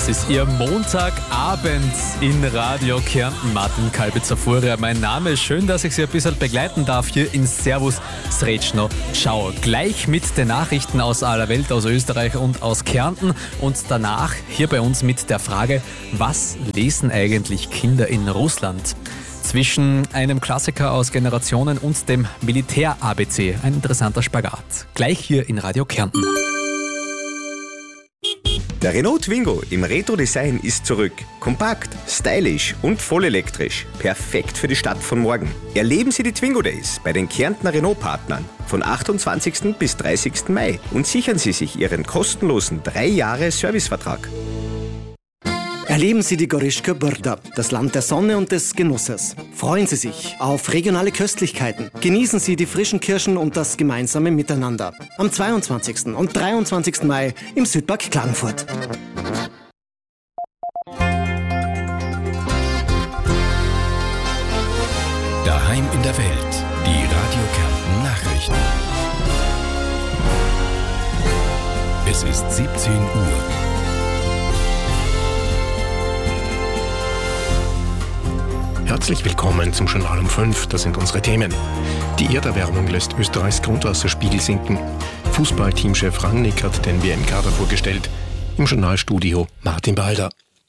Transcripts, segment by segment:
Das ist Ihr Montagabend in Radio Kärnten. Martin Kalbitzer-Furia, mein Name. Schön, dass ich Sie ein bisschen begleiten darf hier in Servus Srečno. Ciao. Gleich mit den Nachrichten aus aller Welt, aus Österreich und aus Kärnten. Und danach hier bei uns mit der Frage, was lesen eigentlich Kinder in Russland? Zwischen einem Klassiker aus Generationen und dem Militär-ABC. Ein interessanter Spagat. Gleich hier in Radio Kärnten. Der Renault Twingo im Retro-Design ist zurück. Kompakt, stylisch und vollelektrisch. Perfekt für die Stadt von morgen. Erleben Sie die Twingo Days bei den Kärntner Renault-Partnern von 28. bis 30. Mai und sichern Sie sich Ihren kostenlosen 3 Jahre Servicevertrag. Erleben Sie die Goryshka Brda, das Land der Sonne und des Genusses. Freuen Sie sich auf regionale Köstlichkeiten. Genießen Sie die frischen Kirschen und das gemeinsame Miteinander. Am 22. und 23. Mai im Südpark Klagenfurt. Daheim in der Welt, die Radio Kärnten Nachrichten. Es ist 17 Uhr. Herzlich willkommen zum Journal um 5, das sind unsere Themen. Die Erderwärmung lässt Österreichs Grundwasserspiegel sinken. Fußballteamchef Rangnick hat den WM-Kader vorgestellt. Im Journalstudio Martin Balder.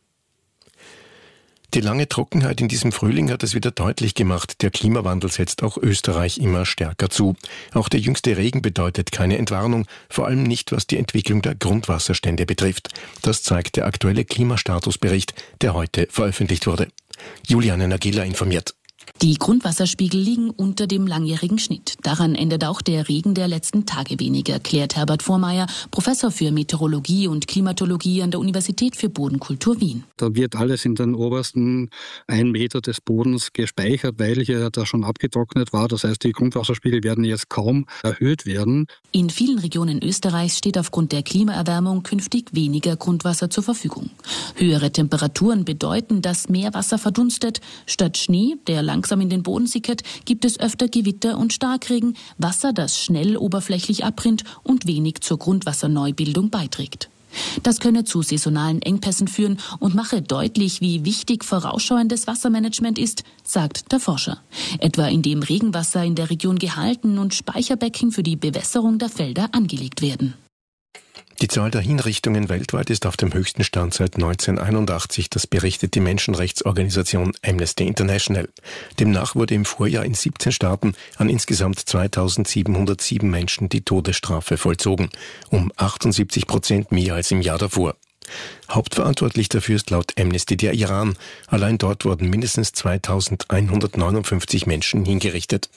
Die lange Trockenheit in diesem Frühling hat es wieder deutlich gemacht. Der Klimawandel setzt auch Österreich immer stärker zu. Auch der jüngste Regen bedeutet keine Entwarnung, vor allem nicht, was die Entwicklung der Grundwasserstände betrifft. Das zeigt der aktuelle Klimastatusbericht, der heute veröffentlicht wurde. Juliane Nagila informiert. Die Grundwasserspiegel liegen unter dem langjährigen Schnitt. Daran ändert auch der Regen der letzten Tage wenig, erklärt Herbert Vormeier, Professor für Meteorologie und Klimatologie an der Universität für Bodenkultur Wien. Da wird alles in den obersten 1 Meter des Bodens gespeichert, weil hier da schon abgetrocknet war. Das heißt, die Grundwasserspiegel werden jetzt kaum erhöht werden. In vielen Regionen Österreichs steht aufgrund der Klimaerwärmung künftig weniger Grundwasser zur Verfügung. Höhere Temperaturen bedeuten, dass mehr Wasser verdunstet. Statt Schnee, der langsam in den Boden sickert, gibt es öfter Gewitter und Starkregen, Wasser, das schnell oberflächlich abrinnt und wenig zur Grundwasserneubildung beiträgt. Das könne zu saisonalen Engpässen führen und mache deutlich, wie wichtig vorausschauendes Wassermanagement ist, sagt der Forscher. Etwa indem Regenwasser in der Region gehalten und Speicherbecken für die Bewässerung der Felder angelegt werden. Die Zahl der Hinrichtungen weltweit ist auf dem höchsten Stand seit 1981, das berichtet die Menschenrechtsorganisation Amnesty International. Demnach wurde im Vorjahr in 17 Staaten an insgesamt 2707 Menschen die Todesstrafe vollzogen, um 78% mehr als im Jahr davor. Hauptverantwortlich dafür ist laut Amnesty der Iran. Allein dort wurden mindestens 2159 Menschen hingerichtet.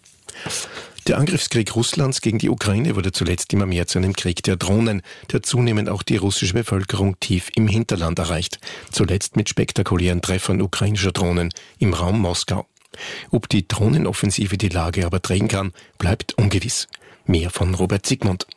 Der Angriffskrieg Russlands gegen die Ukraine wurde zuletzt immer mehr zu einem Krieg der Drohnen, der zunehmend auch die russische Bevölkerung tief im Hinterland erreicht. Zuletzt mit spektakulären Treffern ukrainischer Drohnen im Raum Moskau. Ob die Drohnenoffensive die Lage aber drehen kann, bleibt ungewiss. Mehr von Robert Sigmund.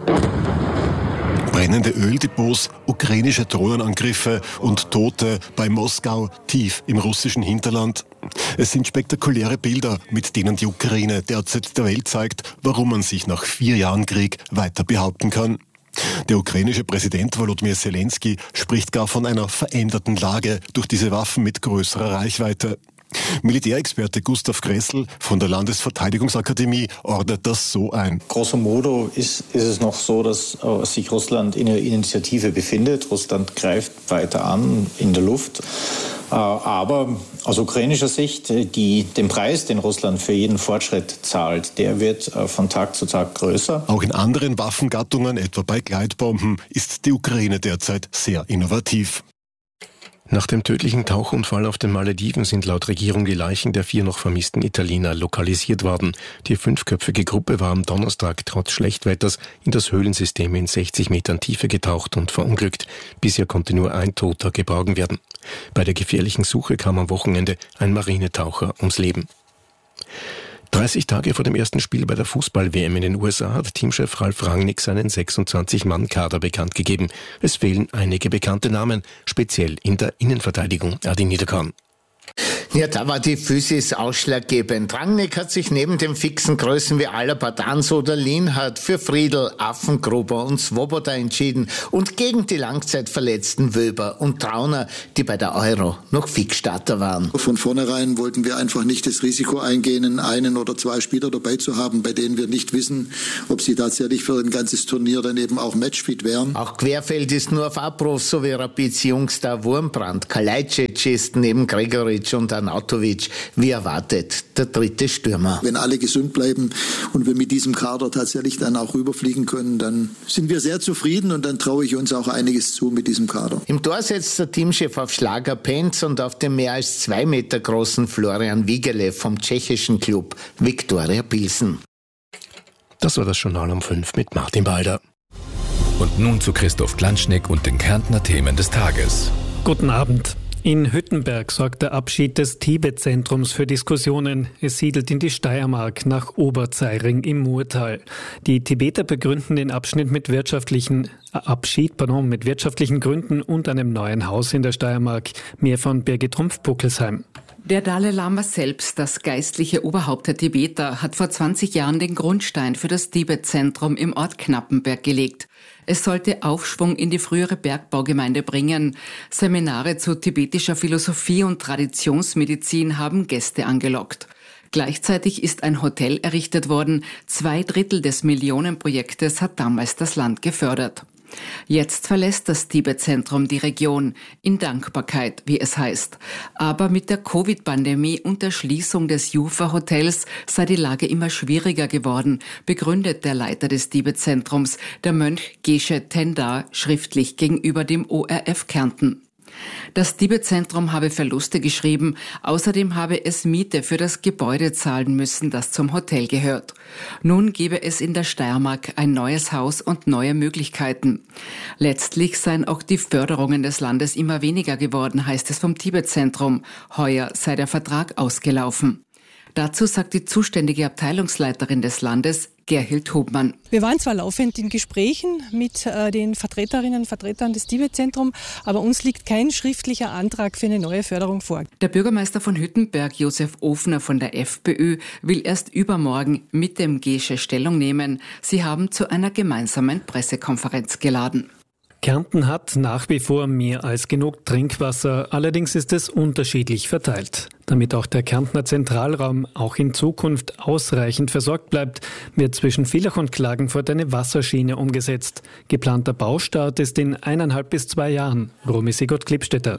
Brennende Öldepots, ukrainische Drohnenangriffe und Tote bei Moskau tief im russischen Hinterland. Es sind spektakuläre Bilder, mit denen die Ukraine derzeit der Welt zeigt, warum man sich nach 4 Jahren Krieg weiter behaupten kann. Der ukrainische Präsident Volodymyr Zelensky spricht gar von einer veränderten Lage durch diese Waffen mit größerer Reichweite. Militärexperte Gustav Gressel von der Landesverteidigungsakademie ordnet das so ein. Grosso modo ist es noch so, dass sich Russland in einer Initiative befindet. Russland greift weiter an in der Luft. Aber aus ukrainischer Sicht, den Preis, den Russland für jeden Fortschritt zahlt, der wird von Tag zu Tag größer. Auch in anderen Waffengattungen, etwa bei Gleitbomben, ist die Ukraine derzeit sehr innovativ. Nach dem tödlichen Tauchunfall auf den Malediven sind laut Regierung die Leichen der 4 noch vermissten Italiener lokalisiert worden. Die 5-köpfige Gruppe war am Donnerstag trotz Schlechtwetters in das Höhlensystem in 60 Metern Tiefe getaucht und verunglückt. Bisher konnte nur ein Toter geborgen werden. Bei der gefährlichen Suche kam am Wochenende ein Marinetaucher ums Leben. 30 Tage vor dem ersten Spiel bei der Fußball-WM in den USA hat Teamchef Ralf Rangnick seinen 26-Mann-Kader bekannt gegeben. Es fehlen einige bekannte Namen, speziell in der Innenverteidigung. Adi Niederkorn. Ja, da war die Physis ausschlaggebend. Rangnick hat sich neben den fixen Größen wie Alaba, Danso oder Lienhardt für Friedl, Affengruber und Swoboda entschieden und gegen die langzeitverletzten Wöber und Trauner, die bei der Euro noch Fixstarter waren. Von vornherein wollten wir einfach nicht das Risiko eingehen, einen oder zwei Spieler dabei zu haben, bei denen wir nicht wissen, ob sie tatsächlich für ein ganzes Turnier dann eben auch matchfit wären. Auch Querfeld ist nur auf Abruf, so wie Rapids Jungstar Wurmbrand. Kalajdzic ist neben Gregoritsch und Arnautovic, wie erwartet, der dritte Stürmer. Wenn alle gesund bleiben und wir mit diesem Kader tatsächlich dann auch rüberfliegen können, dann sind wir sehr zufrieden und dann traue ich uns auch einiges zu mit diesem Kader. Im Tor setzt der Teamchef auf Schlager Penz und auf den mehr als 2 Meter großen Florian Wigele vom tschechischen Klub Viktoria Pilsen. Das war das Journal um 5 mit Martin Balder. Und nun zu Christoph Glanschneck und den Kärntner Themen des Tages. Guten Abend. In Hüttenberg sorgt der Abschied des Tibet-Zentrums für Diskussionen. Es siedelt in die Steiermark nach Oberzeiring im Murtal. Die Tibeter begründen den Abschnitt mit wirtschaftlichen Gründen und einem neuen Haus in der Steiermark. Mehr von Birgit Trumpf-Buckelsheim. Der Dalai Lama selbst, das geistliche Oberhaupt der Tibeter, hat vor 20 Jahren den Grundstein für das Tibet-Zentrum im Ort Knappenberg gelegt. Es sollte Aufschwung in die frühere Bergbaugemeinde bringen. Seminare zu tibetischer Philosophie und Traditionsmedizin haben Gäste angelockt. Gleichzeitig ist ein Hotel errichtet worden. 2/3 des Millionenprojektes hat damals das Land gefördert. Jetzt verlässt das Tibet-Zentrum die Region, in Dankbarkeit, wie es heißt. Aber mit der Covid-Pandemie und der Schließung des Jufa-Hotels sei die Lage immer schwieriger geworden, begründet der Leiter des Tibet-Zentrums, der Mönch Geshe Tendar, schriftlich gegenüber dem ORF Kärnten. Das Tibet-Zentrum habe Verluste geschrieben, außerdem habe es Miete für das Gebäude zahlen müssen, das zum Hotel gehört. Nun gebe es in der Steiermark ein neues Haus und neue Möglichkeiten. Letztlich seien auch die Förderungen des Landes immer weniger geworden, heißt es vom Tibet-Zentrum. Heuer sei der Vertrag ausgelaufen. Dazu sagt die zuständige Abteilungsleiterin des Landes, Gerhild Hubmann. Wir waren zwar laufend in Gesprächen mit den Vertreterinnen und Vertretern des Tibet-Zentrums, aber uns liegt kein schriftlicher Antrag für eine neue Förderung vor. Der Bürgermeister von Hüttenberg, Josef Ofner von der FPÖ, will erst übermorgen mit dem Gesche Stellung nehmen. Sie haben zu einer gemeinsamen Pressekonferenz geladen. Kärnten hat nach wie vor mehr als genug Trinkwasser, allerdings ist es unterschiedlich verteilt. Damit auch der Kärntner Zentralraum auch in Zukunft ausreichend versorgt bleibt, wird zwischen Villach und Klagenfurt eine Wasserschiene umgesetzt. Geplanter Baustart ist in 1,5 bis 2 Jahren. Romy Sigurd-Klipstetter.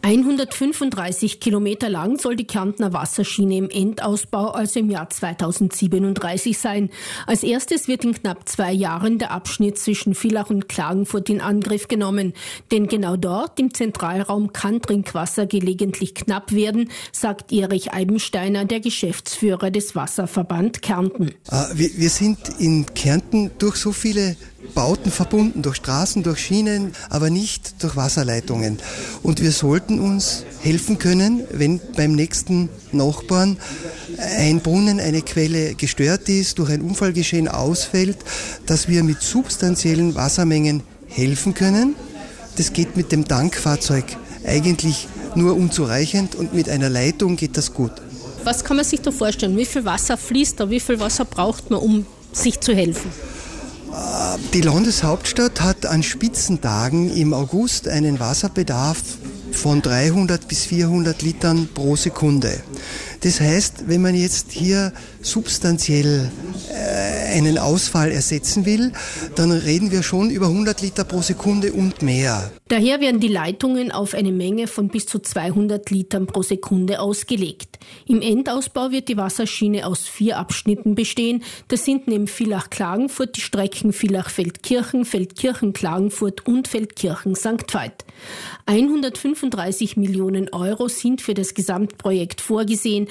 135 Kilometer lang soll die Kärntner Wasserschiene im Endausbau, also im Jahr 2037 sein. Als erstes wird in knapp 2 Jahren der Abschnitt zwischen Villach und Klagenfurt in Angriff genommen. Denn genau dort, im Zentralraum, kann Trinkwasser gelegentlich knapp werden, sagt Erich Eibensteiner, der Geschäftsführer des Wasserverband Kärnten. Wir sind in Kärnten durch so viele Bauten verbunden, durch Straßen, durch Schienen, aber nicht durch Wasserleitungen. Und wir sollten uns helfen können, wenn beim nächsten Nachbarn ein Brunnen, eine Quelle gestört ist, durch ein Unfallgeschehen ausfällt, dass wir mit substanziellen Wassermengen helfen können. Das geht mit dem Tankfahrzeug eigentlich nur unzureichend und mit einer Leitung geht das gut. Was kann man sich da vorstellen? Wie viel Wasser fließt da? Wie viel Wasser braucht man, um sich zu helfen? Die Landeshauptstadt hat an Spitzentagen im August einen Wasserbedarf von 300 bis 400 Litern pro Sekunde. Das heißt, wenn man jetzt hier substanziell einen Ausfall ersetzen will, dann reden wir schon über 100 Liter pro Sekunde und mehr. Daher werden die Leitungen auf eine Menge von bis zu 200 Litern pro Sekunde ausgelegt. Im Endausbau wird die Wasserschiene aus 4 Abschnitten bestehen. Das sind neben Villach-Klagenfurt die Strecken Villach-Feldkirchen, Feldkirchen-Klagenfurt und Feldkirchen-St. Veit. 135 Millionen Euro sind für das Gesamtprojekt vorgesehen.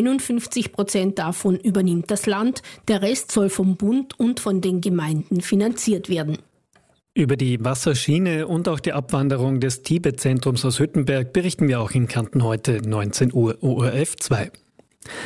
51% davon übernimmt das Land. Der Rest soll vom Bund und von den Gemeinden finanziert werden. Über die Wasserschiene und auch die Abwanderung des Tibet-Zentrums aus Hüttenberg berichten wir auch in Kärnten heute 19 Uhr ORF 2.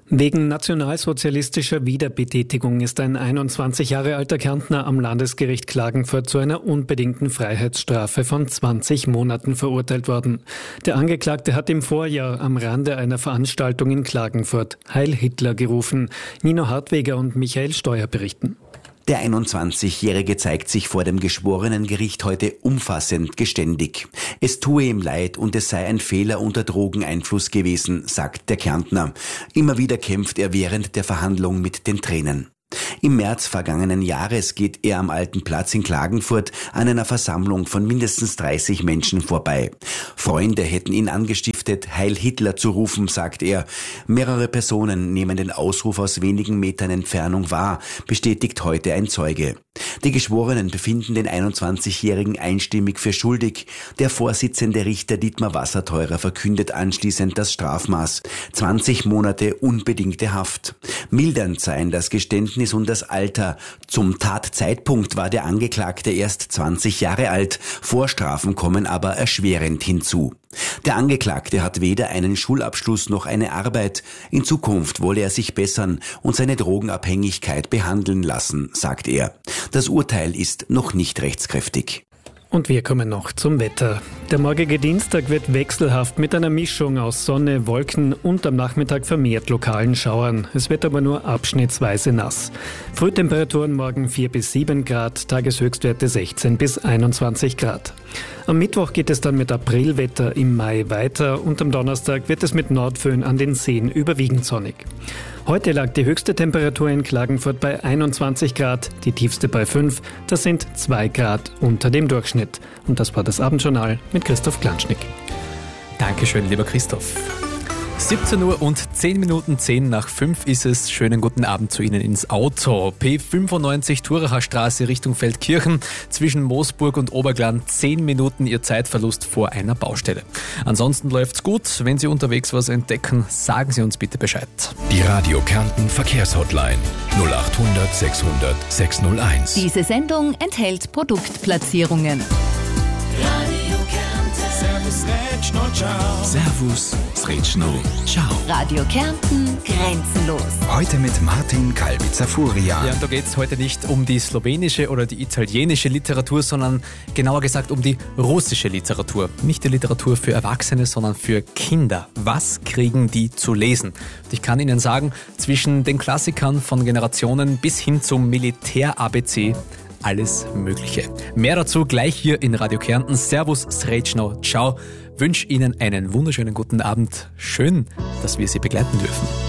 Wegen nationalsozialistischer Wiederbetätigung ist ein 21 Jahre alter Kärntner am Landesgericht Klagenfurt zu einer unbedingten Freiheitsstrafe von 20 Monaten verurteilt worden. Der Angeklagte hat im Vorjahr am Rande einer Veranstaltung in Klagenfurt Heil Hitler gerufen. Nino Hartweger und Michael Steuer berichten. Der 21-Jährige zeigt sich vor dem Geschworenengericht heute umfassend geständig. Es tue ihm leid und es sei ein Fehler unter Drogeneinfluss gewesen, sagt der Kärntner. Immer wieder kämpft er während der Verhandlung mit den Tränen. Im März vergangenen Jahres geht er am Alten Platz in Klagenfurt an einer Versammlung von mindestens 30 Menschen vorbei. Freunde hätten ihn angestiftet, Heil Hitler zu rufen, sagt er. Mehrere Personen nehmen den Ausruf aus wenigen Metern Entfernung wahr, bestätigt heute ein Zeuge. Die Geschworenen befinden den 21-Jährigen einstimmig für schuldig. Der Vorsitzende Richter Dietmar Wasserteurer verkündet anschließend das Strafmaß: 20 Monate unbedingte Haft. Mildernd seien das Geständnis und das Alter. Zum Tatzeitpunkt war der Angeklagte erst 20 Jahre alt. Vorstrafen kommen aber erschwerend hinzu. Der Angeklagte hat weder einen Schulabschluss noch eine Arbeit. In Zukunft wolle er sich bessern und seine Drogenabhängigkeit behandeln lassen, sagt er. Das Urteil ist noch nicht rechtskräftig. Und wir kommen noch zum Wetter. Der morgige Dienstag wird wechselhaft mit einer Mischung aus Sonne, Wolken und am Nachmittag vermehrt lokalen Schauern. Es wird aber nur abschnittsweise nass. Frühtemperaturen morgen 4 bis 7 Grad, Tageshöchstwerte 16 bis 21 Grad. Am Mittwoch geht es dann mit Aprilwetter im Mai weiter und am Donnerstag wird es mit Nordföhn an den Seen überwiegend sonnig. Heute lag die höchste Temperatur in Klagenfurt bei 21 Grad, die tiefste bei 5. Das sind 2 Grad unter dem Durchschnitt. Und das war das Abendjournal mit Christoph Klanschnick. Dankeschön, lieber Christoph. 17 Uhr und 10 Minuten 10 nach 5 ist es. Schönen guten Abend zu Ihnen ins Auto. P95 Thuracher Straße Richtung Feldkirchen. Zwischen Moosburg und Oberglan 10 Minuten Ihr Zeitverlust vor einer Baustelle. Ansonsten läuft's gut. Wenn Sie unterwegs was entdecken, sagen Sie uns bitte Bescheid. Die Radio Kärnten Verkehrshotline 0800 600 601. Diese Sendung enthält Produktplatzierungen. Servus, Sretschno, ciao. Radio Kärnten, grenzenlos. Heute mit Martin Kalbitzer-Furia. Ja, und da geht es heute nicht um die slowenische oder die italienische Literatur, sondern genauer gesagt um die russische Literatur. Nicht die Literatur für Erwachsene, sondern für Kinder. Was kriegen die zu lesen? Und ich kann Ihnen sagen, zwischen den Klassikern von Generationen bis hin zum Militär-ABC, alles Mögliche. Mehr dazu gleich hier in Radio Kärnten. Servus, Sretschno, ciao. Wünsche Ihnen einen wunderschönen guten Abend. Schön, dass wir Sie begleiten dürfen.